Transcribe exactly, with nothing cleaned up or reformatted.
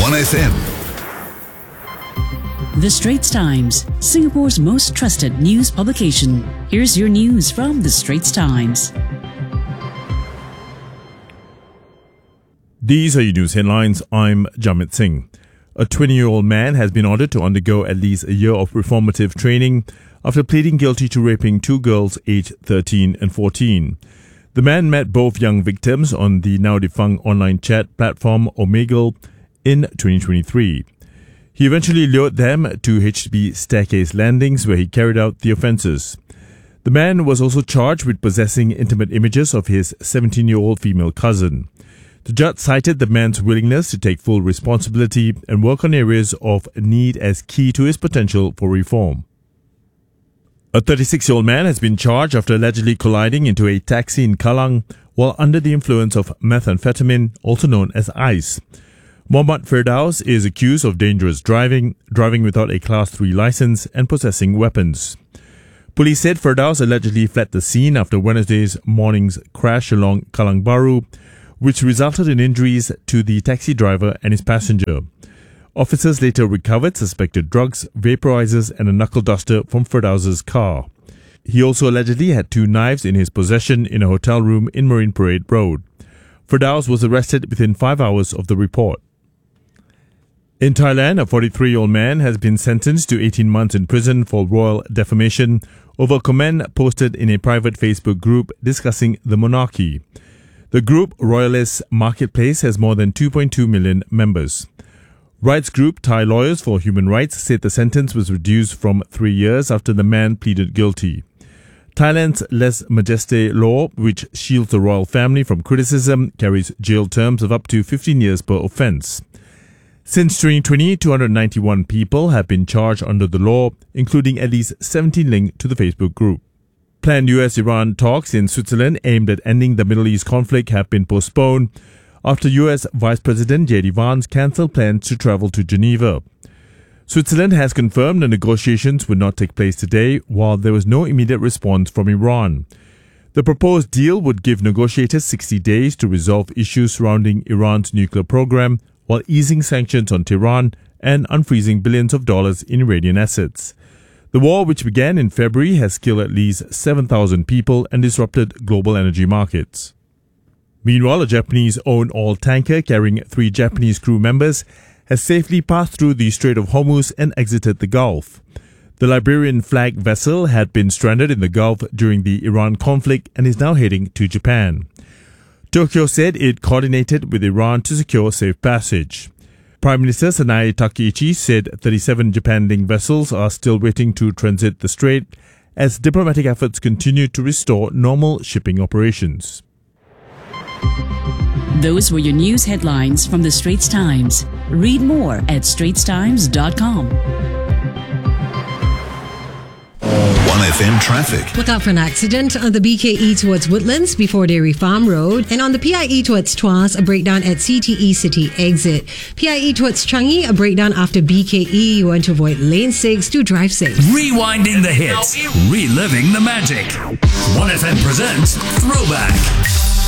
one F M. The Straits Times, Singapore's most trusted news publication. Here's your news from The Straits Times. These are your news headlines. I'm Jamit Singh. A twenty-year-old man has been ordered to undergo at least a year of reformative training after pleading guilty to raping two girls aged thirteen and fourteen. The man met both young victims on the now-defunct online chat platform Omegle in twenty twenty-three. He eventually lured them to H D B staircase landings where he carried out the offences. The man was also charged with possessing intimate images of his seventeen-year-old female cousin. The judge cited the man's willingness to take full responsibility and work on areas of need as key to his potential for reform. A thirty-six-year-old man has been charged after allegedly colliding into a taxi in Kallang while under the influence of methamphetamine, also known as ice. Mohammad Firdaus is accused of dangerous driving, driving without a Class three license, and possessing weapons. Police said Firdaus allegedly fled the scene after Wednesday's morning's crash along Kallang Baru, which resulted in injuries to the taxi driver and his passenger. Officers later recovered suspected drugs, vaporizers, and a knuckle duster from Firdaus's car. He also allegedly had two knives in his possession in a hotel room in Marine Parade Road. Firdaus was arrested within five hours of the report. In Thailand, a forty-three-year-old man has been sentenced to eighteen months in prison for royal defamation over a comment posted in a private Facebook group discussing the monarchy. The group Royalist Marketplace has more than two point two million members. Rights group Thai Lawyers for Human Rights said the sentence was reduced from three years after the man pleaded guilty. Thailand's Lese Majeste law, which shields the royal family from criticism, carries jail terms of up to fifteen years per offence. Since twenty twenty, two hundred ninety-one people have been charged under the law, including at least seventeen linked to the Facebook group. Planned U S Iran talks in Switzerland aimed at ending the Middle East conflict have been postponed after U S Vice President J D Vance cancelled plans to travel to Geneva. Switzerland has confirmed the negotiations would not take place today, while there was no immediate response from Iran. The proposed deal would give negotiators sixty days to resolve issues surrounding Iran's nuclear program, while easing sanctions on Tehran and unfreezing billions of dollars in Iranian assets. The war, which began in February, has killed at least seven thousand people and disrupted global energy markets. Meanwhile, a Japanese-owned oil tanker carrying three Japanese crew members has safely passed through the Strait of Hormuz and exited the Gulf. The Liberian flag vessel had been stranded in the Gulf during the Iran conflict and is now heading to Japan. Tokyo said it coordinated with Iran to secure safe passage. Prime Minister Sanae Takaichi said thirty-seven Japan-linked vessels are still waiting to transit the strait as diplomatic efforts continue to restore normal shipping operations. Those were your news headlines from The Straits Times. Read more at straits times dot com. one F M traffic. Look out for an accident on the B K E towards Woodlands before Dairy Farm Road, and on the P I E towards Tuas, a breakdown at C T E City exit. P I E towards Changi, a breakdown after B K E. You want to avoid lane six, do drive safe. Rewinding the hits, reliving the magic. one F M presents Throwback.